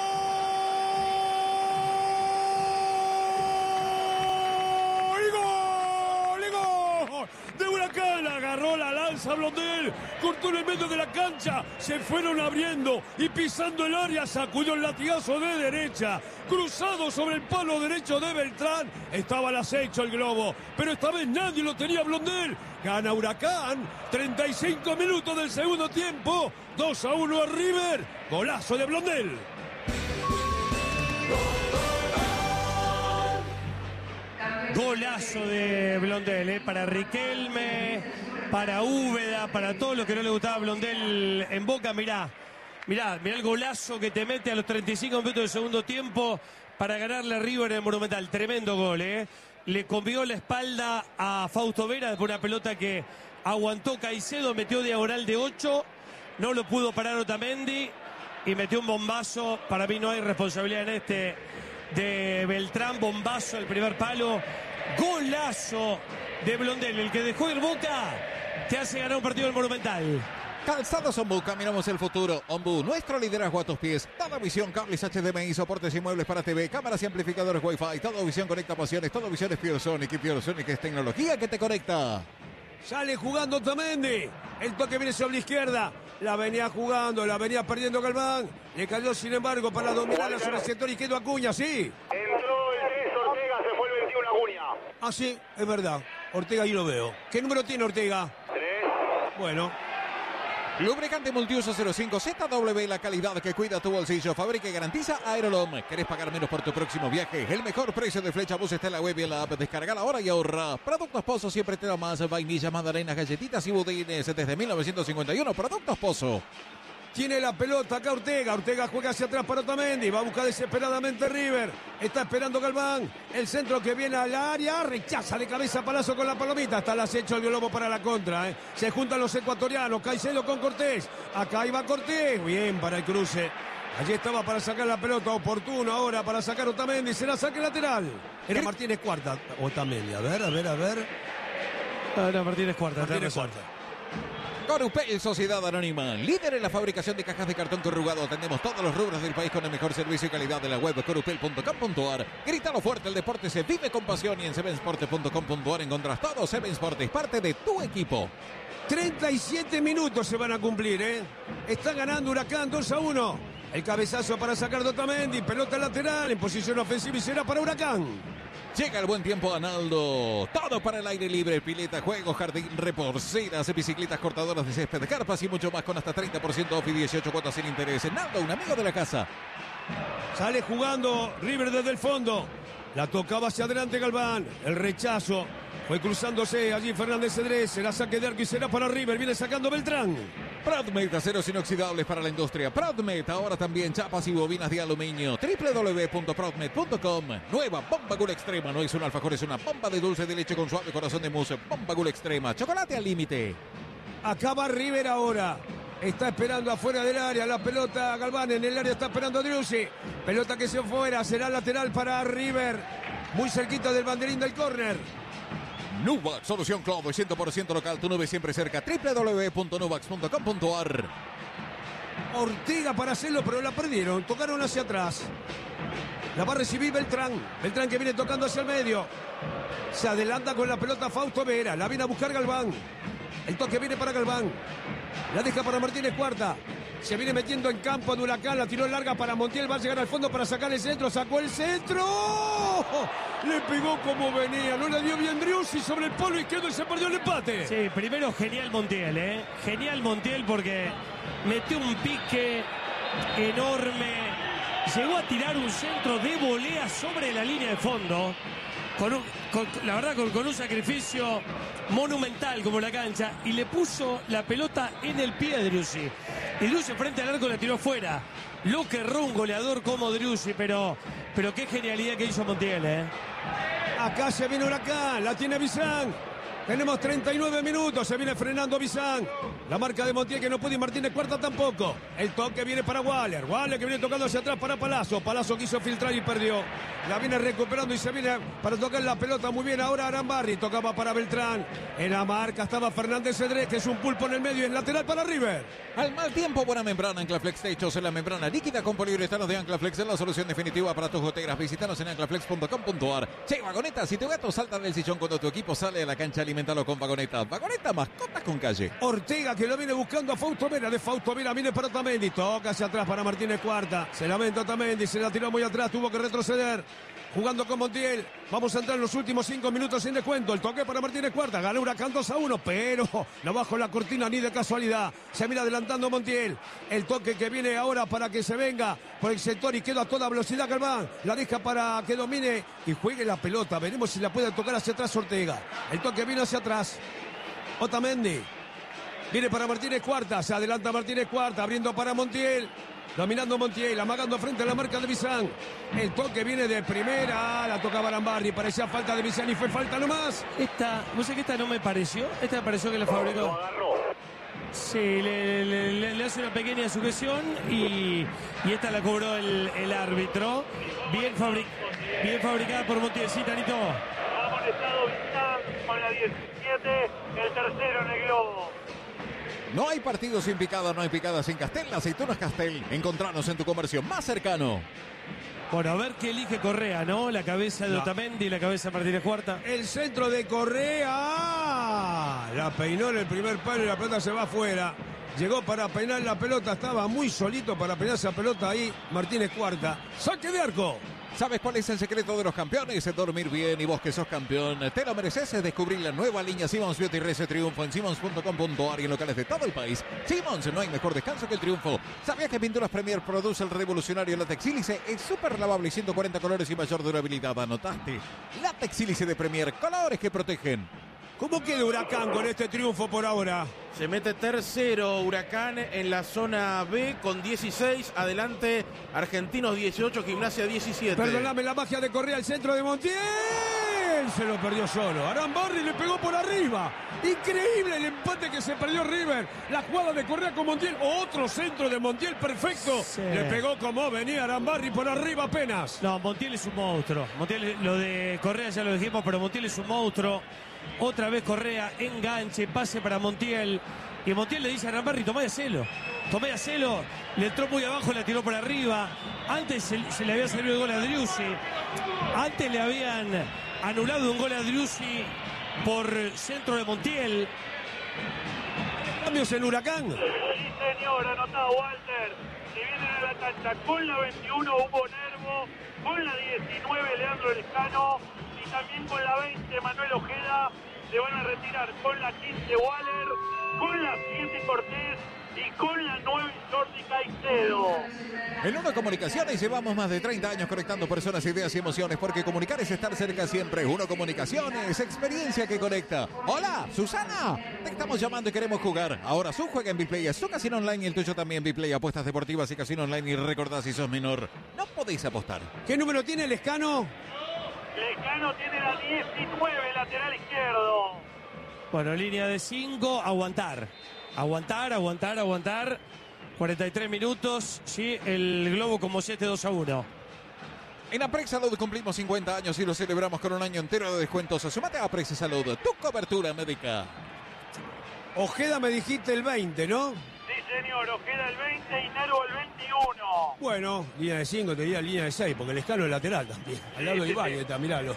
De Huracán agarró la lanza Blondel, cortó en el medio de la cancha, se fueron abriendo y pisando el área sacudió el latigazo de derecha, cruzado sobre el palo derecho de Beltrán. Estaba al acecho el globo, pero esta vez nadie lo tenía Blondel. Gana Huracán, treinta y cinco minutos del segundo tiempo, dos a uno a River, golazo de Blondel. Golazo de Blondel, ¿eh? Para Riquelme, para Úbeda, para todos los que no le gustaba Blondel en Boca. Mirá, mirá, mirá el golazo que te mete a los treinta y cinco minutos del segundo tiempo para ganarle a River en el Monumental. Tremendo gol, ¿eh? Le comió la espalda a Fausto Vera por una pelota que aguantó Caicedo, metió diagonal de ocho, no lo pudo parar Otamendi y metió un bombazo. Para mí no hay responsabilidad en este de Beltrán, bombazo el primer palo, golazo de Blondel, el que dejó ir Boca, te hace ganar un partido del Monumental. Calzados Ombú, caminamos el futuro. Ombú, nuestro liderazgo a tus pies. Toda visión, cables H D M I, soportes y muebles para T V, cámaras y amplificadores Wi-Fi. Todo visión conecta pasiones, todo visión es Piosonic y Piosonic es tecnología que te conecta. Sale jugando Otamendi. El toque viene sobre la izquierda. La venía jugando, la venía perdiendo Galván. Le cayó, sin embargo, para dominar la zona sector y quedó Acuña, sí. Entró el tres Ortega, se fue el veintiuno Acuña. Ah, sí, es verdad. Ortega ahí lo veo. ¿Qué número tiene Ortega? Tres. Bueno. Lubricante multiuso cero cinco Z W, la calidad que cuida tu bolsillo. Fabrica y garantiza Aerolom. ¿Querés pagar menos por tu próximo viaje? El mejor precio de Flecha Bus está en la web y en la app. Descarga ahora y ahorra. Productos Pozo siempre te da más. Vainillas, magdalenas, galletitas y budines. Desde mil novecientos cincuenta y uno, Productos Pozo. Tiene la pelota acá Ortega. Ortega juega hacia atrás para Otamendi. Va a buscar desesperadamente River. Está esperando Galván. El centro que viene al área. Rechaza de cabeza Palazzo con la palomita. Está el acecho el globo para la contra. ¿eh? Se juntan los ecuatorianos. Caicedo con Cortés. Acá iba Cortés. Bien para el cruce. Allí estaba para sacar la pelota. Oportuno ahora para sacar Otamendi. Será saque lateral. Era Martínez Cuarta. Otamendi. A ver, a ver, a ver. Ah, no, Martínez Cuarta. Martínez Cuarta. Corupel, Sociedad Anónima, líder en la fabricación de cajas de cartón corrugado. Atendemos todos los rubros del país con el mejor servicio y calidad de la web corupel punto com punto a r. Grítalo fuerte, el deporte se vive con pasión y en seven sports punto com punto a r encontrás todo. Seven Sport es parte de tu equipo. treinta y siete minutos se van a cumplir, ¿eh? Está ganando Huracán dos a uno. El cabezazo para sacar de Otamendi, pelota lateral en posición ofensiva y será para Huracán. Llega el buen tiempo a Naldo. Todo para el aire libre, pileta, juegos, jardín, reposeras, bicicletas, cortadoras de césped, carpas y mucho más con hasta treinta por ciento off y dieciocho cuotas sin interés. Naldo, un amigo de la casa. Sale jugando River desde el fondo. La tocaba hacia adelante Galván. El rechazo. Fue cruzándose allí Fernández Cedrés. Será saque de arco y será para River. Viene sacando Beltrán. Prodmet, aceros inoxidables para la industria. Prodmet, ahora también chapas y bobinas de aluminio. doble u doble u doble u punto prodmet punto com. Nueva Bomba Gula Extrema. No es un alfajor, es una bomba de dulce de leche con suave corazón de mousse. Bomba Gula Extrema. Chocolate al límite. Acaba River ahora. Está esperando afuera del área. La pelota Galván en el área. Está esperando Driussi. Pelota que se fuera. Será lateral para River. Muy cerquita del banderín del córner. Nuvax, solución Cloud, cien por ciento local, tu nube siempre cerca. doble u doble u doble u punto nuvax punto com punto a r. Ortega para hacerlo, pero la perdieron. Tocaron hacia atrás. La va a recibir Beltrán. Beltrán que viene tocando hacia el medio. Se adelanta con la pelota Fausto Vera. La viene a buscar Galván. El toque viene para Galván. La deja para Martínez Cuarta. Se viene metiendo en campo de Huracán. La tiró larga para Montiel. Va a llegar al fondo para sacar el centro. Sacó el centro. Le pegó como venía. No le dio bien Driussi sobre el polo izquierdo y se perdió el empate. Sí, primero genial Montiel, ¿eh? Genial Montiel porque metió un pique enorme. Llegó a tirar un centro de volea sobre la línea de fondo. Con un, con, la verdad, con, con un sacrificio monumental como la cancha. Y le puso la pelota en el pie de Driussi. Y Driussi frente al arco la tiró fuera. Lo que erró un goleador como Driussi, pero, pero qué genialidad que hizo Montiel, ¿eh? Acá se viene Huracán, la tiene Bizán. Tenemos treinta y nueve minutos, se viene frenando Bizán. La marca de Montiel que no puede y Martínez Cuarta tampoco. El toque viene para Waller. Waller que viene tocando hacia atrás para Palazzo. Palazzo quiso filtrar y perdió. La viene recuperando y se viene para tocar la pelota muy bien. Ahora Arambarri tocaba para Beltrán. En la marca estaba Fernández Cedrés, que es un pulpo en el medio y es lateral para River. Al mal tiempo, buena membrana. Anclaflex Techos en la membrana líquida con poliuretano de Anclaflex es la solución definitiva para tus goteras. Visítanos en anclaflex punto com punto a r. Che, Vagoneta, si tu gato salta del sillón cuando tu equipo sale a la cancha, alimentalo con Vagoneta. Vagoneta, mascotas con calle. Ortega que lo viene buscando a Fausto Vera. De Fausto Vera viene para Otamendi. Toca hacia atrás para Martínez Cuarta. Se lamenta Otamendi, se la tiró muy atrás, tuvo que retroceder. Jugando con Montiel. Vamos a entrar en los últimos cinco minutos sin descuento. El toque para Martínez Cuarta. Gana Huracán dos a uno, pero no bajo la cortina ni de casualidad. Se mira adelantando Montiel. El toque que viene ahora para que se venga por el sector y queda a toda velocidad Galván. La deja para que domine y juegue la pelota. Veremos si la puede tocar hacia atrás Ortega. El toque viene hacia atrás. Otamendi. Viene para Martínez Cuarta. Se adelanta Martínez Cuarta. Abriendo para Montiel. Dominando Montiel, amagando frente a la marca de Bizán. El toque viene de primera, la toca Arambarri, parecía falta de Bizán y fue falta nomás. Esta, no sé qué esta no me pareció, esta me pareció que la fabricó. Sí, le, le, le, le hace una pequeña sujeción y, y esta la cobró el, el árbitro. Bien, fabric, bien fabricada por Montiel, sí, Tanito. Ha amonestado Bizán con la diecisiete, el tercero en el globo. No hay partido sin picada, no hay picada sin Castel. Aceitunas Castel. Encontranos en tu comercio más cercano. Bueno, a ver qué elige Correa, ¿no? La cabeza de No. Otamendi y la cabeza de Martínez Cuarta. El centro de Correa. La peinó en el primer palo y la pelota se va afuera. Llegó para peinar la pelota, estaba muy solito para peinar esa pelota ahí. Martínez Cuarta. Saque de arco. ¿Sabes cuál es el secreto de los campeones? Dormir bien, y vos que sos campeón, te lo mereces. Descubrir la nueva línea Simons Beauty Rece Triunfo en simons punto com punto a r y en locales de todo el país. Simons, no hay mejor descanso que el triunfo. ¿Sabías que Pinturas Premier produce el revolucionario látex sílice? Es súper lavable y ciento cuarenta colores y mayor durabilidad. ¿Anotaste? Látex sílice de Premier, colores que protegen. ¿Cómo queda Huracán con este triunfo por ahora? Se mete tercero Huracán en la zona B con dieciséis. Adelante Argentinos dieciocho, Gimnasia diecisiete. Perdóname, la magia de Correa, el centro de Montiel. Se lo perdió solo. Arambarri le pegó por arriba. Increíble el empate que se perdió River. La jugada de Correa con Montiel. Otro centro de Montiel perfecto. Sí. Le pegó como venía Arambarri por arriba apenas. No, Montiel es un monstruo. Montiel, lo de Correa ya lo dijimos, pero Montiel es un monstruo. Otra vez Correa, enganche, pase para Montiel. Y Montiel le dice a Arambarri, tomá y hacelo. Tomá y hacelo. Le entró muy abajo, la tiró por arriba. Antes se, se le había salido el gol a Driussi. Antes le habían anulado un gol a Driussi por centro de Montiel. Cambios en Huracán. Sí, señor, anotado Walter. Si vienen a la cancha con la veintiuno, Hugo Nervo. Con la diecinueve, Leandro Lescano. Y también con la veinte, Manuel Ojeda. Se van a retirar con la quince, Waller. Con la siete, Cortés. Y con la nueve, Jordi Caicedo. En Uno Comunicaciones llevamos más de treinta años conectando personas, ideas y emociones, porque comunicar es estar cerca siempre. Uno Comunicaciones, experiencia que conecta. Hola, Susana, te estamos llamando y queremos jugar. Ahora su juega en Biplay, es su casino online y el tuyo también. Biplay, apuestas deportivas y casino online. Y recordad, si sos menor, no podéis apostar. ¿Qué número tiene el Escano? Lescano tiene la diecinueve, lateral izquierdo. Bueno, línea de cinco, aguantar. Aguantar, aguantar, aguantar. cuarenta y tres minutos. Sí, el globo como siete dos a uno. En Aprex Salud cumplimos cincuenta años y lo celebramos con un año entero de descuentos. Sumate a Aprex Salud, tu cobertura médica. Ojeda me dijiste el veinte, ¿no? Sí, señor, Ojeda el veinte y Nervo el veintiuno. Bueno, línea de cinco, te diría línea de seis, porque el Escano es lateral también. Al lado de Ibañez está, miralo.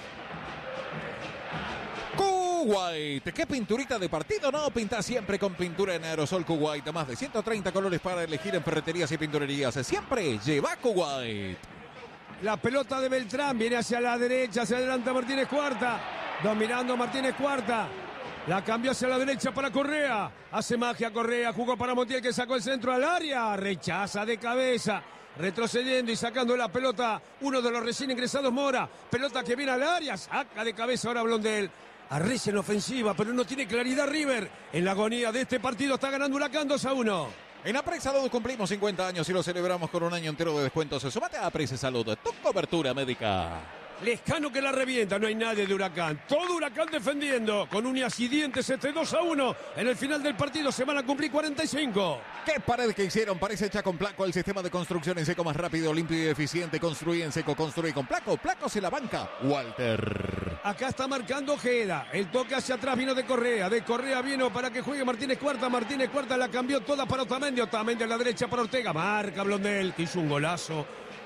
Kuwait, ¿qué pinturita de partido? No, pinta siempre con pintura en aerosol Kuwait. Más de ciento treinta colores para elegir en ferreterías y pinturerías. Siempre lleva Kuwait. La pelota de Beltrán viene hacia la derecha, se adelanta Martínez Cuarta. Dominando Martínez Cuarta. La cambió hacia la derecha para Correa. Hace magia Correa, jugó para Montiel que sacó el centro al área. Rechaza de cabeza. Retrocediendo y sacando la pelota. Uno de los recién ingresados, Mora. Pelota que viene al área. Saca de cabeza ahora Blondel. Arrecia en ofensiva, pero no tiene claridad River. En la agonía de este partido está ganando Huracán dos a uno. En Aprex Salud cumplimos cincuenta años y lo celebramos con un año entero de descuentos. Sumate a Aprex Salud, tu cobertura médica. Lescano que la revienta, no hay nadie de Huracán. Todo Huracán defendiendo, con uñas y dientes este dos a uno. En el final del partido se van a cumplir cuarenta y cinco. ¿Qué pared que hicieron? Parece hecha con Placo, el sistema de construcción en seco más rápido, limpio y eficiente. Construye en seco, construye con Placo. Placo se la banca. Walter. Acá está marcando Ojeda. El toque hacia atrás vino de Correa. De Correa vino para que juegue Martínez Cuarta. Martínez Cuarta la cambió toda para Otamendi. Otamendi a la derecha para Ortega. Marca Blondel, que hizo un golazo.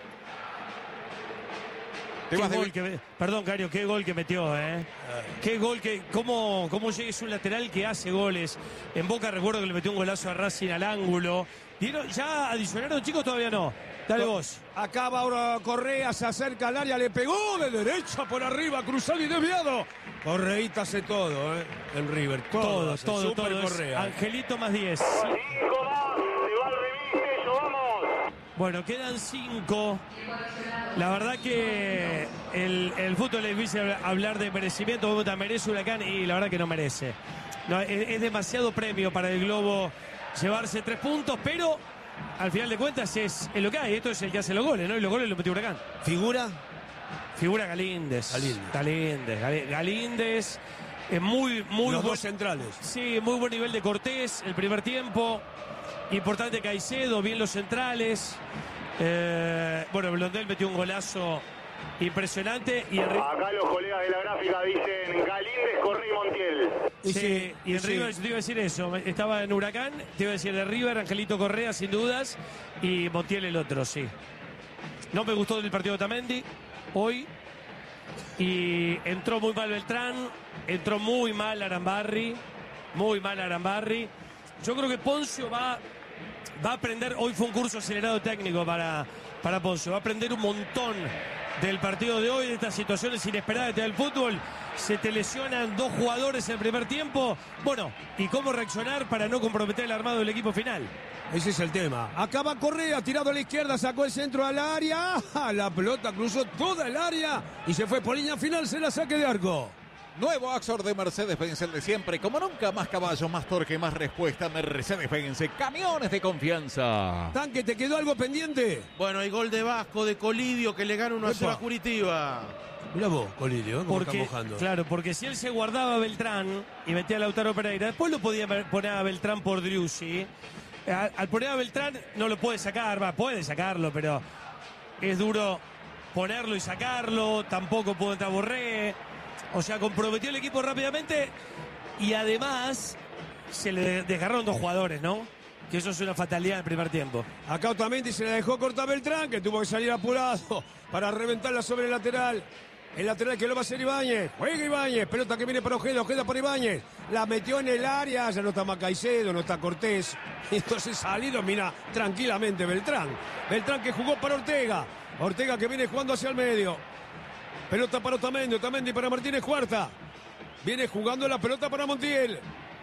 Qué gol que, perdón, Cario, qué gol que metió, ¿eh? Qué gol que... ¿Cómo, cómo llega? Es un lateral que hace goles. En Boca recuerdo que le metió un golazo a Racing al ángulo. ¿Dieron, ¿Ya adicionaron, chicos? Todavía no. Dale vos. Acaba ahora Correa, se acerca al área, le pegó de derecha por arriba, cruzado y desviado. Correita hace todo, ¿eh? En River. Todo, todo, todo. todo Correa. Angelito más diez. Cinco más, se va al remise, yo vamos. Bueno, quedan cinco. La verdad que el, el fútbol es difícil hablar de merecimiento. Merece Huracán y la verdad que no merece. No, es, es demasiado premio para el Globo llevarse tres puntos, pero al final de cuentas es, es lo que hay. Esto es el que hace los goles, ¿no? Y los goles los metió Huracán. ¿Figura? Figura Galíndez. Galíndez. Galíndez. Galíndez. Es muy, muy Los buen, dos centrales. Sí, muy buen nivel de Cortés. El primer tiempo. Importante Caicedo, bien los centrales. Eh, bueno, Blondel metió un golazo impresionante. Y el... Acá los colegas de la gráfica dicen Galíndez, Correa y Montiel. Sí, sí, y en sí. River, te iba a decir eso. Estaba en Huracán, te iba a decir de River, Angelito Correa, sin dudas. Y Montiel el otro, sí. No me gustó el partido de Otamendi hoy. Y entró muy mal Beltrán. Entró muy mal Arambarri. Muy mal Arambarri. Yo creo que Poncio va, va a aprender. Hoy fue un curso acelerado técnico para, para Poncio. Va a aprender un montón del partido de hoy, de estas situaciones inesperadas del fútbol. Se te lesionan dos jugadores en el primer tiempo. Bueno, ¿y cómo reaccionar para no comprometer el armado del equipo final? Ese es el tema. Acaba Correa, tirado a la izquierda, sacó el centro al área. La pelota cruzó toda el área y se fue por línea final, se la saque de arco. Nuevo Axor de Mercedes-Benz, el de siempre. Como nunca, más caballos, más torque, más respuesta. Mercedes-Benz, camiones de confianza. Tanque, ¿te quedó algo pendiente? Bueno, hay gol de Vasco, de Colidio, que le gana uno a cero a Curitiba. Mirá vos, Colidio, ¿eh? Cómo Porque, está mojando. claro, porque si él se guardaba a Beltrán y metía a Lautaro Pereira, después lo podía poner a Beltrán por Driussi. Al, al poner a Beltrán no lo puede sacar, va, puede sacarlo, pero es duro ponerlo y sacarlo. Tampoco puede entrar Borré. O sea, comprometió el equipo rápidamente y además se le desgarraron dos jugadores, ¿no? Que eso es una fatalidad en el primer tiempo. Acá Otamendi se la dejó cortar Beltrán, que tuvo que salir apurado para reventarla sobre el lateral. El lateral que lo va a hacer Ibáñez. Juega Ibáñez. Pelota que viene para Ojeda. Ojeda para Ibáñez. La metió en el área. Ya no está más Caicedo, no está Cortés. Entonces salido, mira, tranquilamente Beltrán. Beltrán que jugó para Ortega. Ortega que viene jugando hacia el medio. Pelota para Otamendi. Otamendi para Martínez Cuarta. Viene jugando la pelota para Montiel.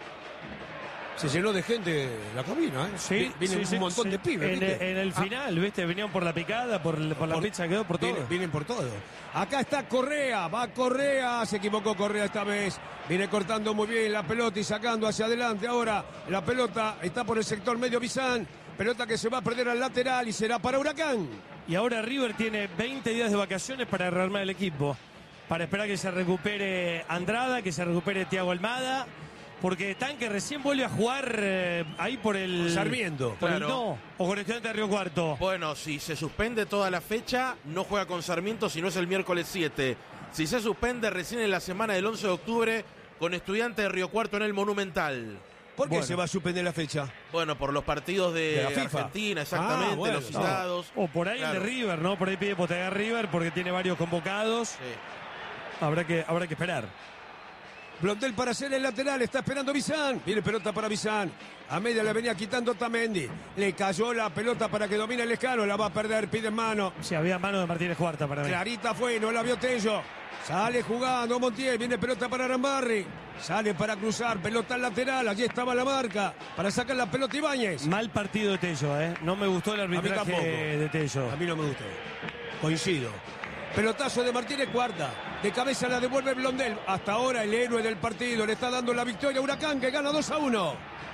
Se llenó de gente la cabina, ¿eh? Sí, Vienen sí, un sí, montón sí. de pibes, En, ¿viste? en el final, Ah. ¿viste? Venían por la picada, por, por la Por- pizza, quedó por todo. Vienen, vienen por todo. Acá está Correa, va Correa, se equivocó Correa esta vez. Viene cortando muy bien la pelota y sacando hacia adelante. Ahora la pelota está por el sector medio Bizán. Pelota que se va a perder al lateral y será para Huracán. Y ahora River tiene veinte días de vacaciones para rearmar el equipo. Para esperar que se recupere Andrada, que se recupere Thiago Almada. Porque Tanque recién vuelve a jugar eh, ahí por el... Sarmiento. Por el Claro. no, o con Estudiante de Río Cuarto. Bueno, si se suspende toda la fecha, no juega con Sarmiento, si no es el miércoles siete. Si se suspende recién en la semana del once de octubre, con Estudiantes de Río Cuarto en el Monumental. ¿Por qué Bueno. se va a suspender la fecha? Bueno, por los partidos de, De la FIFA. Argentina, exactamente, Ah, bueno, los no. citados. O por ahí Claro. el de River, ¿no? Por ahí pide postergar River porque tiene varios convocados. Sí. Habrá que, habrá que esperar. Blondel para hacer el lateral, está esperando Bizán. Viene pelota para Bizán. A media le venía quitando Otamendi. Le cayó la pelota para que domine el Lescano. La va a perder, pide mano. Si había mano de Martínez Cuarta para mí. Clarita fue, no la vio Tello. Sale jugando Montiel, viene pelota para Arambarri. Sale para cruzar, pelota al lateral. Allí estaba la marca. Para sacar la pelota Ibáñez. Mal partido de Tello, ¿eh? No me gustó el A mí arbitraje tampoco. de Tello. A mí no me gustó. Coincido. Pelotazo de Martínez Cuarta. De cabeza la devuelve Blondel. Hasta ahora el héroe del partido le está dando la victoria a Huracán, que gana dos a uno.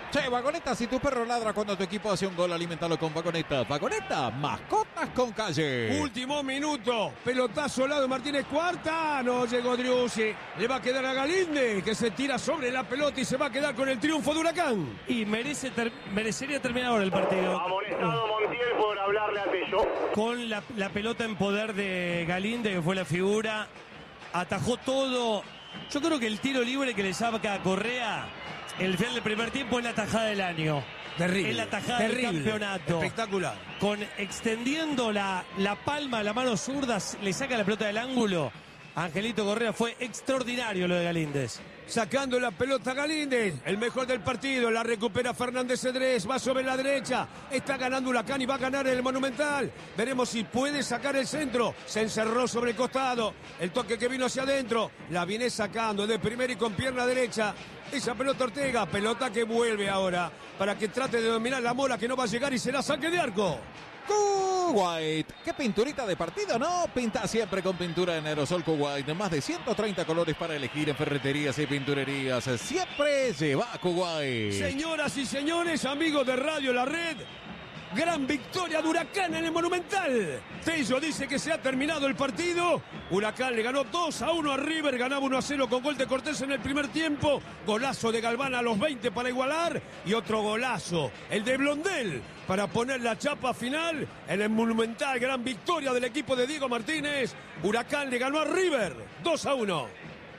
Che, Vagoneta, si tu perro ladra cuando tu equipo hace un gol, alimentalo con Vagoneta. Vagoneta, mascotas con calle. Último minuto. Pelotazo al lado de Martínez Cuarta. No llegó Driussi. Le va a quedar a Galíndez, que se tira sobre la pelota y se va a quedar con el triunfo de Huracán. Y merece ter merecería terminar ahora el partido. Amonestado Montiel por hablarle a Tello. Con la, la pelota en poder de Galíndez, que fue la figura. Atajó todo. Yo creo que el tiro libre que le saca a Correa, el final del primer tiempo, es la tajada del año. Terrible. Es la tajada terrible, del campeonato. Espectacular. Con extendiendo la, la palma, la mano zurda, le saca la pelota del ángulo. Angelito Correa, fue extraordinario lo de Galíndez. Sacando la pelota Galíndez, el mejor del partido, la recupera Fernández Cedrés, va sobre la derecha, está ganando Huracán y va a ganar el Monumental. Veremos si puede sacar el centro, se encerró sobre el costado, el toque que vino hacia adentro, la viene sacando de primera y con pierna derecha. Esa pelota Ortega, pelota que vuelve ahora para que trate de dominar la Mora, que no va a llegar y será saque de arco. Kuwait, qué pinturita de partido, ¿no? Pinta siempre con pintura en aerosol Kuwait. Más de ciento treinta colores para elegir en ferreterías y pinturerías. Siempre lleva a Kuwait. Señoras y señores, amigos de Radio La Red, gran victoria de Huracán en el Monumental. Tello dice que se ha terminado el partido. Huracán le ganó dos a uno a River, ganaba uno a cero con gol de Cortés en el primer tiempo. Golazo de Galván a los veinte para igualar. Y otro golazo, el de Blondel, para poner la chapa final en el Monumental. Gran victoria del equipo de Diego Martínez. Huracán le ganó a River dos a uno.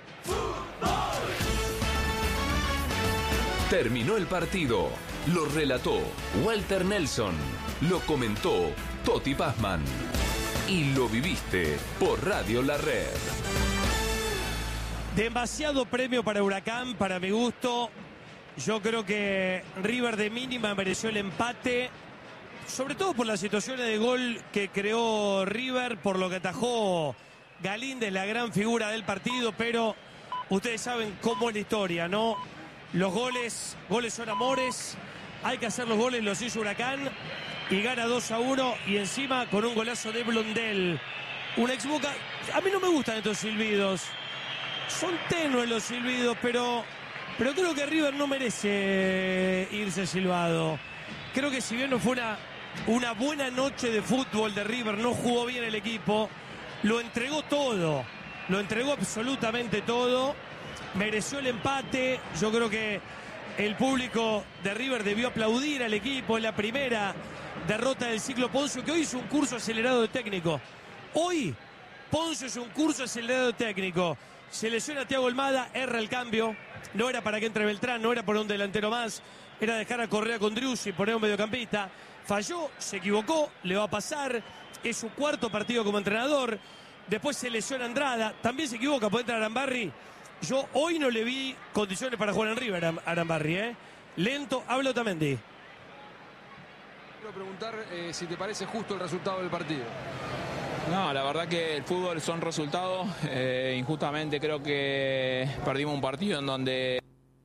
Terminó el partido. Lo relató Walter Nelson. Lo comentó Toti Pazman. Y lo viviste por Radio La Red. Demasiado premio para Huracán, para mi gusto. Yo creo que River de mínima mereció el empate, sobre todo por las situaciones de gol que creó River, por lo que atajó Galíndez, la gran figura del partido, pero ustedes saben cómo es la historia, ¿no? Los goles, goles son amores, hay que hacer los goles, los hizo Huracán y gana dos a uno y encima con un golazo de Blondel. Un ex Boca, a mí no me gustan estos silbidos, son tenues los silbidos, pero... Pero creo que River no merece irse silbado. Creo que si bien no fue una, una buena noche de fútbol de River, no jugó bien el equipo, lo entregó todo, lo entregó absolutamente todo, mereció el empate. Yo creo que el público de River debió aplaudir al equipo en la primera derrota del ciclo Poncio, que hoy hizo un curso acelerado de técnico. Hoy Poncio es un curso acelerado de técnico. Se lesiona a Thiago Almada, erra el cambio. No era para que entre Beltrán, no era por un delantero más. Era dejar a Correa con Driussi, poner un mediocampista. Falló, se equivocó, le va a pasar. Es su cuarto partido como entrenador. Después se lesiona Andrada. También se equivoca, puede entrar Arambarri. Yo hoy no le vi condiciones para jugar en River a Arambarri, ¿eh? Lento, habla Otamendi. Quiero preguntar eh, si te parece justo el resultado del partido. No, la verdad que el fútbol son resultados. Eh, injustamente creo que perdimos un partido en donde...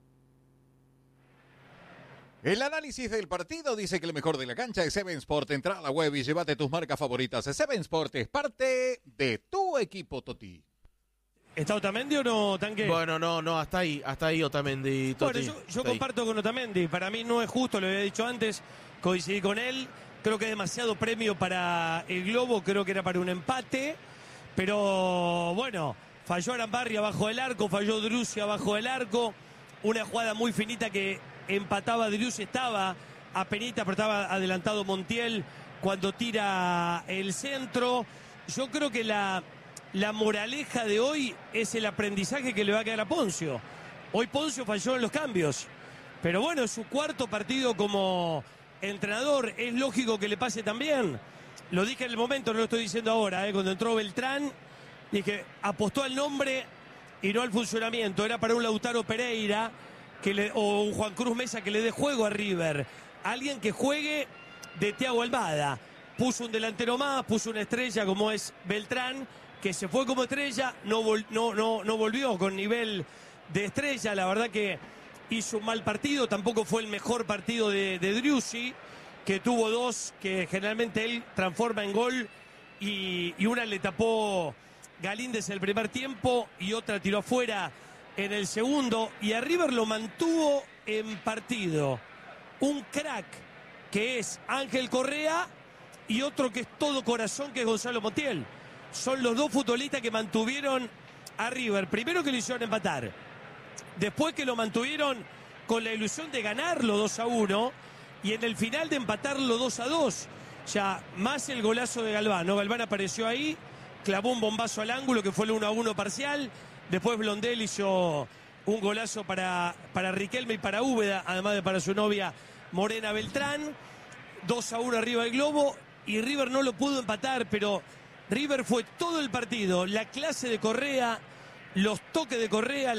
El análisis del partido dice que lo mejor de la cancha es Seven Sport. Entra a la web y llévate tus marcas favoritas. Seven Sport es parte de tu equipo, Toti. ¿Está Otamendi o no, Tanque? Bueno, no, no, hasta ahí, hasta ahí Otamendi, Toti. Bueno, yo, yo Hasta comparto ahí con Otamendi. Para mí no es justo, lo había dicho antes, coincidí con él. Creo que es demasiado premio para el Globo, creo que era para un empate. Pero bueno, falló Arambarri abajo del arco, falló Driussi abajo del arco. Una jugada muy finita que empataba Driussi, estaba a penita, pero estaba adelantado Montiel cuando tira el centro. Yo creo que la, la moraleja de hoy es el aprendizaje que le va a quedar a Poncio. Hoy Poncio falló en los cambios, pero bueno, es su cuarto partido como entrenador, es lógico que le pase también. Lo dije en el momento, no lo estoy diciendo ahora, ¿eh? Cuando entró Beltrán, dije, apostó al nombre y no al funcionamiento. Era para un Lautaro Pereira que le, o un Juan Cruz Mesa que le dé juego a River. Alguien que juegue de Thiago Almada. Puso un delantero más, puso una estrella como es Beltrán, que se fue como estrella, no, vol, no, no, no volvió con nivel de estrella. La verdad que hizo un mal partido, tampoco fue el mejor partido de, de Driussi, que tuvo dos que generalmente él transforma en gol y, y una le tapó Galíndez el primer tiempo y otra tiró afuera en el segundo, y a River lo mantuvo en partido. un crack que es Ángel Correa y otro que es todo corazón, que es Gonzalo Montiel. Son los dos futbolistas que mantuvieron a River. Primero que lo hicieron empatar. Después que lo mantuvieron con la ilusión de ganarlo dos a uno. Y en el final de empatarlo dos a dos. Ya más el golazo de Galván, ¿no? Galván apareció ahí, clavó un bombazo al ángulo que fue el uno a uno parcial. Después Blondel hizo un golazo para, para Riquelme y para Úbeda, además de para su novia Morena Beltrán. dos a uno arriba del Globo y River no lo pudo empatar, pero River fue todo el partido, la clase de Correa, los toques de Correa,